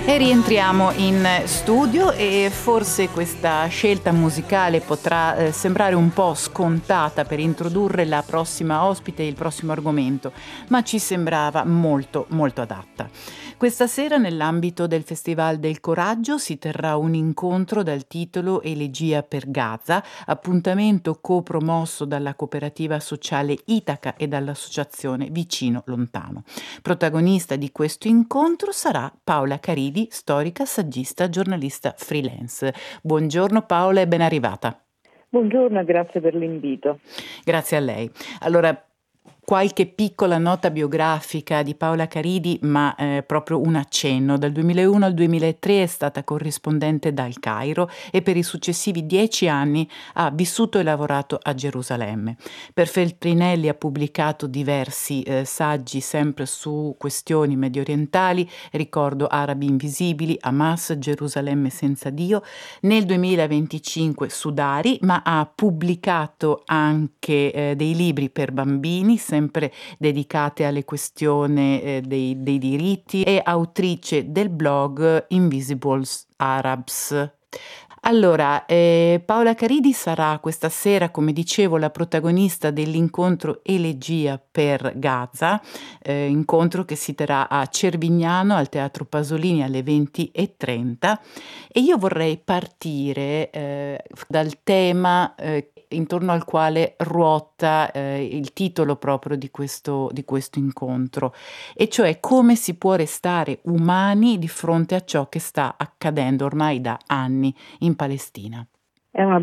E rientriamo in studio e forse questa scelta musicale potrà sembrare un po' scontata per introdurre la prossima ospite e il prossimo argomento, ma ci sembrava molto molto adatta. Questa sera nell'ambito del Festival del Coraggio si terrà un incontro dal titolo Elegia per Gaza, appuntamento copromosso dalla cooperativa sociale Itaca e dall'associazione Vicino Lontano. Protagonista di questo incontro sarà Paola Caridi, storica, saggista, giornalista freelance. Buongiorno Paola e ben arrivata. Buongiorno e grazie per l'invito. Grazie a lei. Allora, qualche piccola nota biografica di Paola Caridi, ma proprio un accenno. Dal 2001 al 2003 è stata corrispondente dal Cairo e per i successivi 10 anni ha vissuto e lavorato a Gerusalemme. Per Feltrinelli ha pubblicato diversi saggi sempre su questioni mediorientali, ricordo Arabi invisibili, Hamas, Gerusalemme senza Dio. Nel 2025 Sudari, ma ha pubblicato anche dei libri per bambini, sempre dedicate alle questioni dei diritti, è autrice del blog Invisibles Arabs. Allora, Paola Caridi sarà questa sera, come dicevo, la protagonista dell'incontro Elegia per Gaza, incontro che si terrà a Cervignano al Teatro Pasolini alle 20:30 e io vorrei partire dal tema intorno al quale ruota il titolo proprio di questo incontro, e cioè come si può restare umani di fronte a ciò che sta accadendo ormai da anni in Palestina. È una